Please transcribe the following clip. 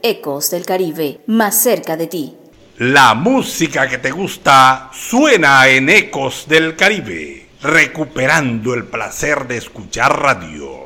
Ecos del Caribe, más cerca de ti. La música que te gusta suena en Ecos del Caribe, recuperando el placer de escuchar radio.